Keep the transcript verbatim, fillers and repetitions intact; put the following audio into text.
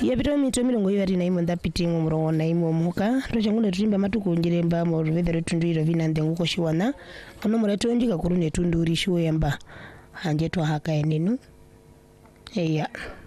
yapita mito milongo ibiri na imwe ndapitinga umurongo na imwe omuka twachangula tulimba matukunjiremba mu ruvethero tundwiro vinande nguko shiwana ono mureto ndika kurune tunduri shiwemba hanje twahaka enenu eya